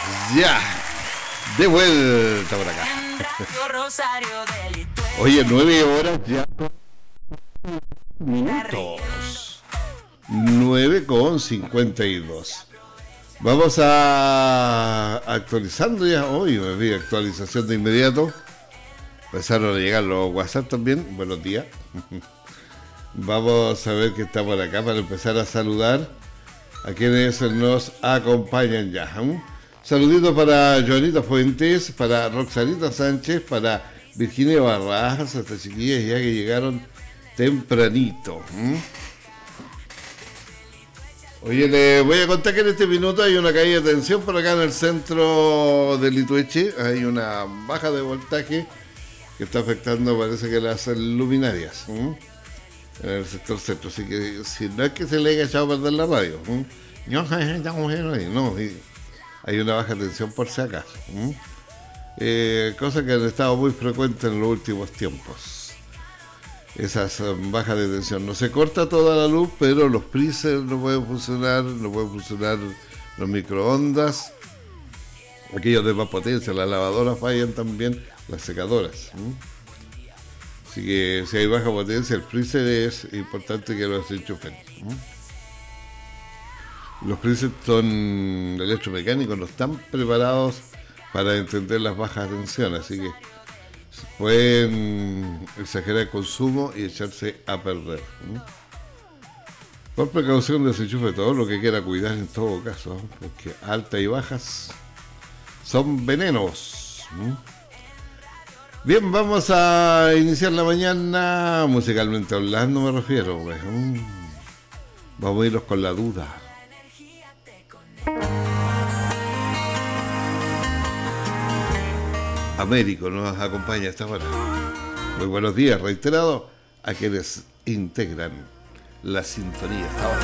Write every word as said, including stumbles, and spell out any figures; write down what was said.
Ya, de vuelta por acá. Oye, nueve horas ya. Minutos. Nueve con cincuenta y dos. Vamos a actualizando ya. Hoy me vi actualización de inmediato. Empezaron a llegar los WhatsApp también. Buenos días. Vamos a ver qué está por acá para empezar a saludar a quienes nos acompañan ya. ¿eh? Saludito para Joanita Fuentes, para Roxanita Sánchez, para Virginia Barrajas, estas chiquillas ya que llegaron tempranito. ¿eh? Oye, les voy a contar que en este minuto hay una caída de tensión por acá en el centro de Litueche. Hay una baja de voltaje que está afectando, parece que las luminarias ¿eh? en el sector centro. Así que si no es que se le haya echado a perder la radio, ¿eh? no, hay una baja tensión por si acaso. ¿eh? Eh, cosa que han estado muy frecuentes en los últimos tiempos. Esas um, bajas de tensión. No se corta toda la luz, pero los freezers no pueden funcionar, no pueden funcionar los microondas, aquellos de más potencia, las lavadoras fallan también, las secadoras. ¿eh? Así que si hay baja potencia, el freezer es importante que los enchufen. ¿eh? Los freezers son electromecánicos, no están preparados para entender las bajas tensiones, así que pueden exagerar el consumo y echarse a perder. ¿eh? Por precaución desenchufe todo lo que quiera cuidar en todo caso, ¿eh? porque altas y bajas son venenos. ¿eh? Bien, vamos a iniciar la mañana musicalmente hablando, me refiero. Pues, ¿eh? Vamos a irnos con la duda. Américo nos acompaña a esta hora. Muy buenos días, reiterado a quienes integran la sintonía esta hora.